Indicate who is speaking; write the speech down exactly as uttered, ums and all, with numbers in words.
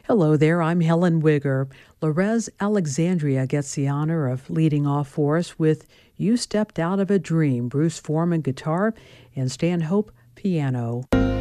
Speaker 1: Hello there, I'm Helen Wigger. Lorez Alexandria gets the honor of leading off for us with You Stepped Out of a Dream, Bruce Forman guitar, and Stan Hope piano.